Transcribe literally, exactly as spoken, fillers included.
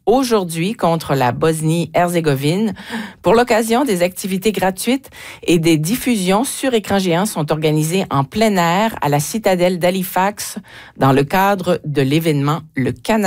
aujourd'hui contre la Bosnie-Herzégovine. Pour l'occasion, des activités gratuites et des diffusions sur écran géant sont organisées en plein air à la citadelle d'Halifax dans le cadre de l'événement Le Canada.